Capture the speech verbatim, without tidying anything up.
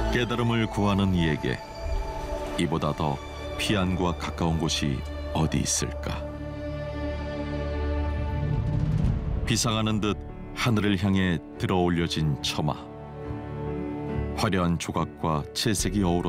깨달음을 구하는 이에게 이보다 더 피안과 가까운 곳이 어디 있을까? 비상하는 듯 하늘을 향해 들어올려진 처마. 화려한 조각과 채색이 어우러